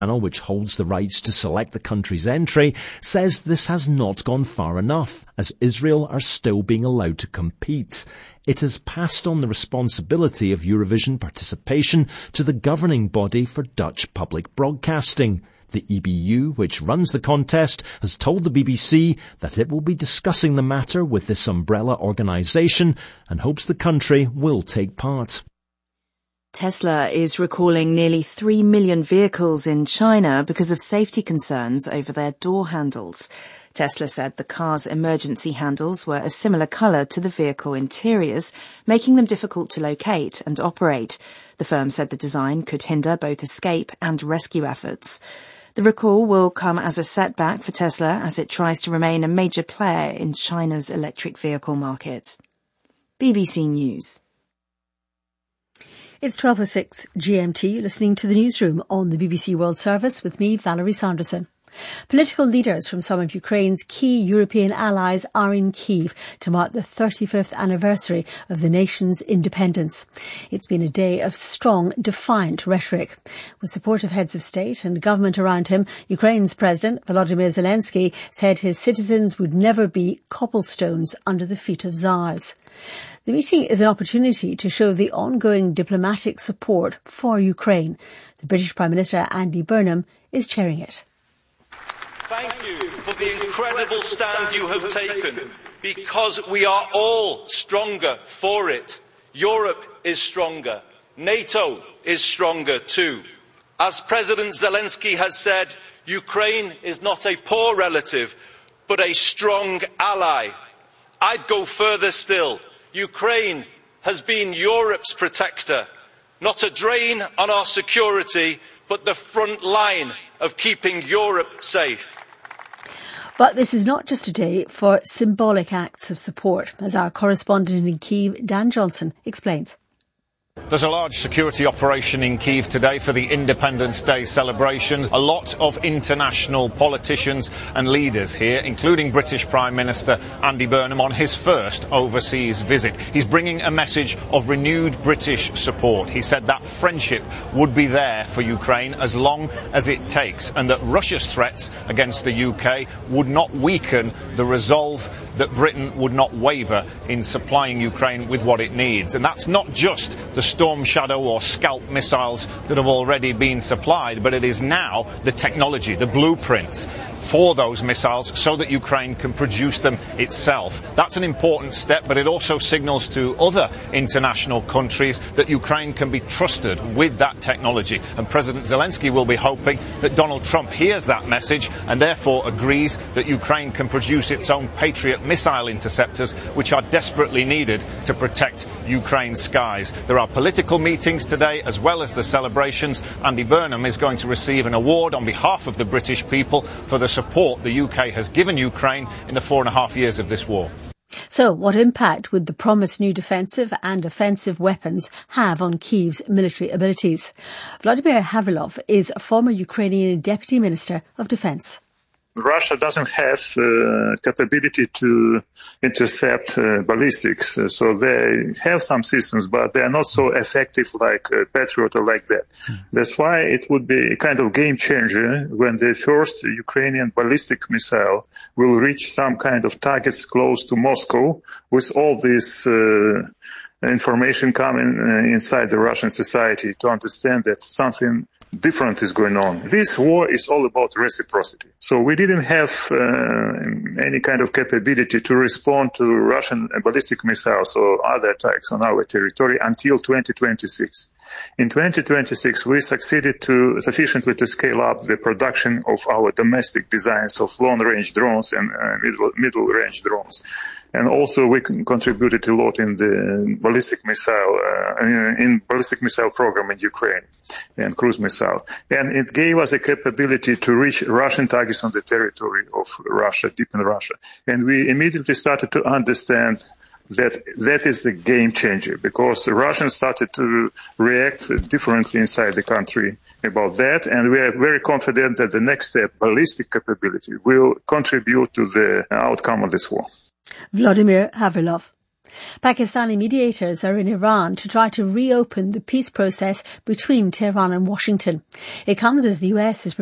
which holds the rights to select the country's entry, says this has not gone far enough, as Israel are still being allowed to compete. It has passed on the responsibility of Eurovision participation to the governing body for Dutch public broadcasting. The EBU, which runs the contest, has told the BBC that it will be discussing the matter with this umbrella organisation and hopes the country will take part. Tesla is recalling nearly 3 million vehicles in China because of safety concerns over their door handles. Tesla said the car's emergency handles were a similar colour to the vehicle interiors, making them difficult to locate and operate. The firm said the design could hinder both escape and rescue efforts. The recall will come as a setback for Tesla as it tries to remain a major player in China's electric vehicle market. BBC News. It's 12:06 GMT, listening to the newsroom on the BBC World Service with me, Valerie Sanderson. Political leaders from some of Ukraine's key European allies are in Kyiv to mark the 35th anniversary of the nation's independence. It's been a day of strong, defiant rhetoric. With support of heads of state and government around him, Ukraine's President Volodymyr Zelensky said his citizens would never be cobblestones under the feet of czars. The meeting is an opportunity to show the ongoing diplomatic support for Ukraine. The British Prime Minister Andy Burnham is chairing it. Thank you for the incredible stand you have taken, because we are all stronger for it. Europe is stronger. NATO is stronger too. As President Zelensky has said, Ukraine is not a poor relative, but a strong ally. I'd go further still. Ukraine has been Europe's protector, not a drain on our security, but the front line of keeping Europe safe. But this is not just a day for symbolic acts of support, as our correspondent in Kyiv, Dan Johnson, explains. There's a large security operation in Kyiv today for the Independence Day celebrations. A lot of international politicians and leaders here, including British Prime Minister Andy Burnham on his first overseas visit. He's bringing a message of renewed British support. He said that friendship would be there for Ukraine as long as it takes, and that Russia's threats against the UK would not weaken the resolve that Britain would not waver in supplying Ukraine with what it needs. And that's not just the Storm Shadow or Scalp missiles that have already been supplied, but it is now the technology, the blueprints for those missiles so that Ukraine can produce them itself. That's an important step, but it also signals to other international countries that Ukraine can be trusted with that technology. And President Zelensky will be hoping that Donald Trump hears that message and therefore agrees that Ukraine can produce its own Patriot missile interceptors, which are desperately needed to protect Ukraine's skies. There are political meetings today as well as the celebrations. Andy Burnham is going to receive an award on behalf of the British people for the support the UK has given Ukraine in the 4.5 years of this war. So what impact would the promised new defensive and offensive weapons have on Kyiv's military abilities? Vladimir Havrilov is a former Ukrainian Deputy Minister of Defense. Russia doesn't have capability to intercept ballistics, so they have some systems, but they are not so effective like Patriot or like that. That's why it would be a kind of game changer when the first Ukrainian ballistic missile will reach some kind of targets close to Moscow, with all this information coming inside the Russian society to understand that something different is going on. This war is all about reciprocity. So we didn't have any kind of capability to respond to Russian ballistic missiles or other attacks on our territory until 2026. In 2026, we succeeded sufficiently to scale up the production of our domestic designs of long-range drones and middle-range drones. And also we contributed a lot in the ballistic missile program in Ukraine and cruise missile. And it gave us a capability to reach Russian targets on the territory of Russia, deep in Russia. And we immediately started to understand that is a game changer, because the Russians started to react differently inside the country about that, and we are very confident that the next step, ballistic capability, will contribute to the outcome of this war. Vladimir Havrilov. Pakistani mediators are in Iran to try to reopen the peace process between Tehran and Washington. It comes as the US is